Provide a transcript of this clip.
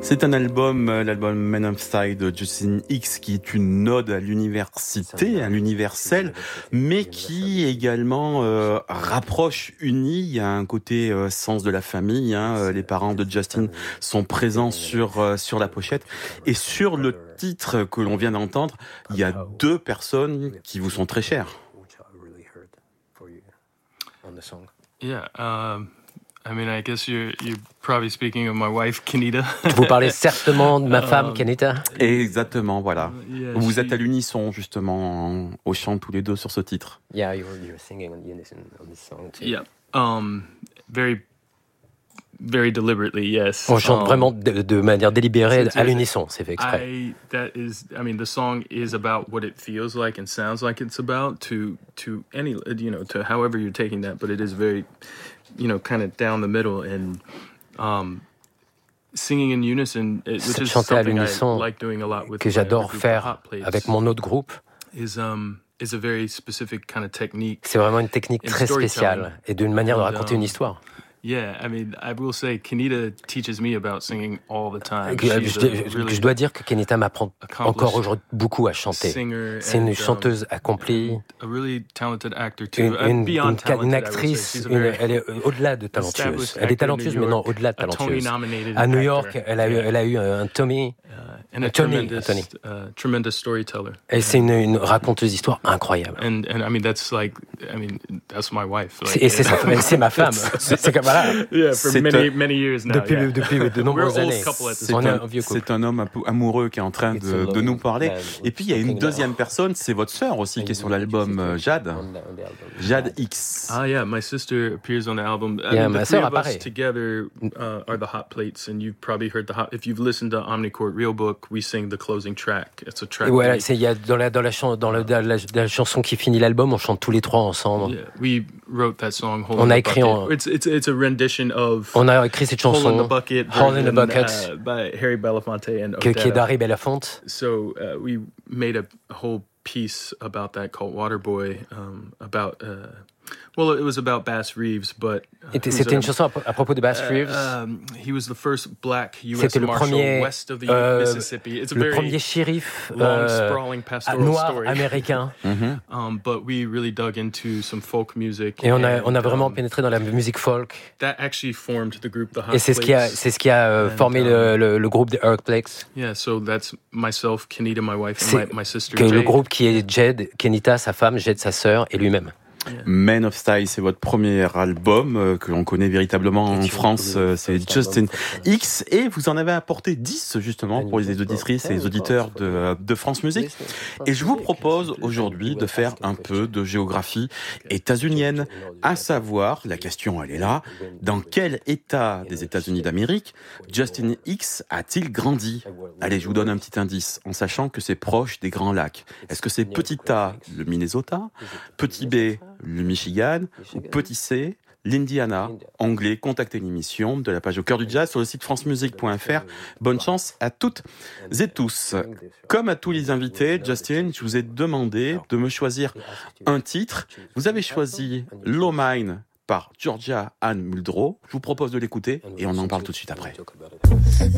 C'est un album, l'album Men of Style de Justin X, qui est une ode à l'université, à l'universel, mais qui également rapproche, unit. Il y a un côté sens de la famille. Les parents de Justin sont présents sur la pochette. Et sur le titre que l'on vient d'entendre, il y a deux personnes qui vous sont très chères. Yeah, I mean, I guess you're probably speaking of my wife, Kenita. Vous parlez certainement de ma femme, Kenita. Exactement, voilà. Yeah, Vous êtes à l'unisson, justement, au chant tous les deux sur ce titre. Yeah, you're singing on unison on this song too. Yeah, very, very deliberately, yes. On chante vraiment de manière délibérée, à l'unisson, c'est fait exprès. The song is about what it feels like and sounds like it's about to any, to however you're taking that, but it is very, kind of down the middle and singing in unison, which is chanter à something I l'unisson like doing a lot with que my j'adore other group, faire Hot Plates, avec mon autre groupe. is a very specific kind of technique. C'est vraiment une technique très spéciale et d'une manière de raconter une histoire. Yeah, I mean, I will say, Kenita teaches me about singing all the time. Je dois dire que Kenita m'apprend encore aujourd'hui beaucoup à chanter. C'est une chanteuse accomplie, a really talented actor too. une actrice, elle est au-delà de talentueuse. Elle est talentueuse, mais non, au-delà de talentueuse. À New York, elle a eu un Tony. And a tremendous storyteller. Et c'est une raconteuse d'histoire incroyable. And I mean, that's my wife. Et c'est ma femme. C'est comme voilà. Yeah, for many years now. Depuis de nombreuses années. C'est un homme amoureux qui est en train de nous parler. Et puis il y a une deuxième personne, c'est votre sœur aussi qui est sur l'album, Jade X. Ah yeah, my sister appears on the album. Ma sœur apparaît. Together are the Hot Plates, and you've probably heard if you've listened to Omnichord Real Book, we sing the closing track. It's a track. Voilà, il y a dans la chanson qui finit l'album, on chante tous les trois ensemble. Yeah, we wrote that song. On a écrit it's a rendition of. On a écrit cette chanson Hole in the Bucket by Harry Belafonte and Odetta. Qui est d'Harry Belafonte. So we made a whole piece about that called Waterboy, it was about Bass Reeves, but c'était une chanson à propos de Bass Reeves. He was the first black U.S. Marshal west of the Mississippi. It's le premier shérif sprawling pastoral noir story. américain. But we really dug into some folk music. Et on a vraiment pénétré dans la musique folk. That actually formed the group The Hot Plates. Et c'est ce qui a formé le groupe The Hot Plates. Yeah, so that's myself, Kenita, my wife, and my sister Jade. Le groupe qui est Jade, Kenita, sa femme, Jade, sa sœur, et lui-même. Men of Style, c'est votre premier album que l'on connaît véritablement en France, c'est Justin X, et vous en avez apporté 10 justement pour les auditrices et les auditeurs de France Musique. Et je vous propose aujourd'hui de faire un peu de géographie états-unienne, à savoir, la question elle est là, dans quel état des États-Unis d'Amérique Justin X a-t-il grandi? Allez, je vous donne un petit indice, en sachant que c'est proche des Grands Lacs. Est-ce que c'est petit A, le Minnesota, petit B, le Michigan, ou petit C, l'Indiana? Anglais, contactez l'émission de la page Au Cœur du Jazz sur le site francemusique.fr. Bonne chance à toutes et tous. Comme à tous les invités, Justin, je vous ai demandé de me choisir un titre. Vous avez choisi Low Mine par Georgia Anne Muldrow. Je vous propose de l'écouter et on en parle tout de suite après.